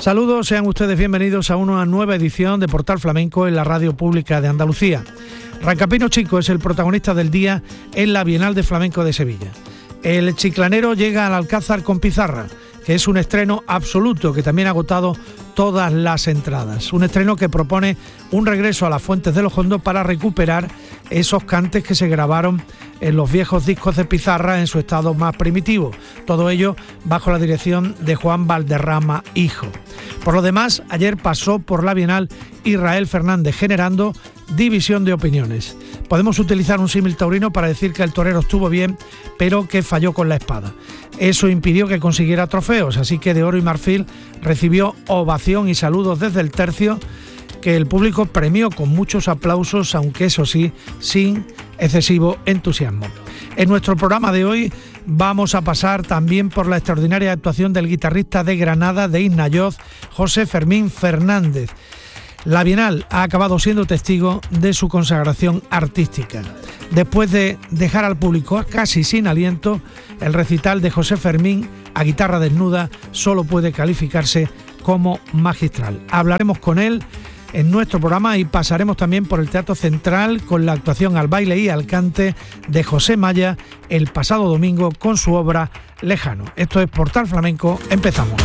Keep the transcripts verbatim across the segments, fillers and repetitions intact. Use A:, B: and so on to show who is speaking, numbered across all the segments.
A: Saludos, sean ustedes bienvenidos a una nueva edición de Portal Flamenco en la Radio Pública de Andalucía. Rancapino Chico es el protagonista del día en la Bienal de Flamenco de Sevilla. El chiclanero llega al Alcázar con Pizarra, que es un estreno absoluto que también ha agotado todas las entradas. Un estreno que propone un regreso a las fuentes de los Hondos para recuperar esos cantes que se grabaron en los viejos discos de Pizarra en su estado más primitivo. Todo ello bajo la dirección de Juan Valderrama Hijo. Por lo demás, ayer pasó por la Bienal Israel Fernández, generando división de opiniones. Podemos utilizar un símil taurino para decir que el torero estuvo bien, pero que falló con la espada. Eso impidió que consiguiera trofeos, así que de oro y marfil recibió ovación y saludos desde el tercio, que el público premió con muchos aplausos, aunque eso sí, sin excesivo entusiasmo. En nuestro programa de hoy vamos a pasar también por la extraordinaria actuación del guitarrista de Granada de Isnayoz, José Fermín Fernández. La Bienal ha acabado siendo testigo de su consagración artística. Después de dejar al público casi sin aliento, el recital de José Fermín a guitarra desnuda solo puede calificarse como magistral. Hablaremos con él en nuestro programa y pasaremos también por el Teatro Central con la actuación al baile y al cante de José Maya el pasado domingo con su obra Lejano. Esto es Portal Flamenco, empezamos.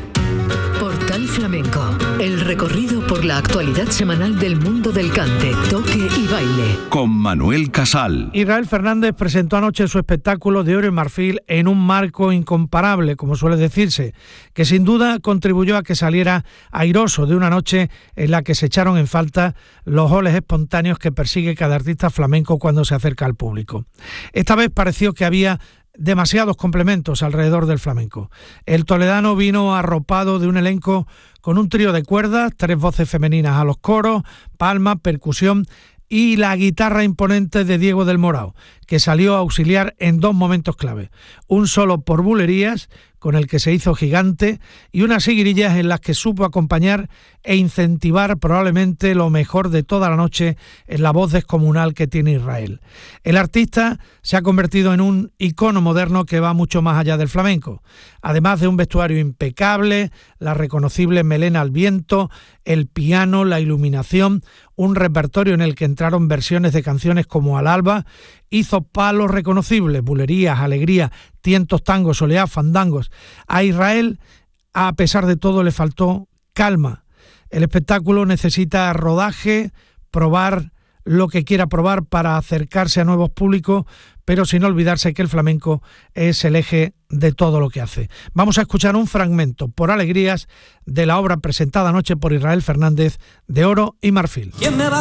B: Portal Flamenco, el recorrido por la actualidad semanal del mundo del cante, toque y baile.
C: Con Manuel Casal.
A: Israel Fernández presentó anoche su espectáculo de oro y marfil en un marco incomparable, como suele decirse, que sin duda contribuyó a que saliera airoso de una noche en la que se echaron en falta los oles espontáneos que persigue cada artista flamenco cuando se acerca al público. Esta vez pareció que había demasiados complementos alrededor del flamenco. El toledano vino arropado de un elenco con un trío de cuerdas, tres voces femeninas a los coros, palma, percusión y la guitarra imponente de Diego del Morao, que salió a auxiliar en dos momentos clave. Un solo por bulerías, con el que se hizo gigante, y unas seguirillas en las que supo acompañar e incentivar probablemente lo mejor de toda la noche en la voz descomunal que tiene Israel. El artista se ha convertido en un icono moderno que va mucho más allá del flamenco. Además de un vestuario impecable, la reconocible melena al viento, el piano, la iluminación, un repertorio en el que entraron versiones de canciones como Al Alba, hizo palos reconocibles, bulerías, alegría, tientos, tangos, soleá, fandangos. A Israel, a pesar de todo, le faltó calma. El espectáculo necesita rodaje, probar lo que quiera probar para acercarse a nuevos públicos, pero sin olvidarse que el flamenco es el eje de todo lo que hace. Vamos a escuchar un fragmento, por alegrías, de la obra presentada anoche por Israel Fernández, de Oro y Marfil.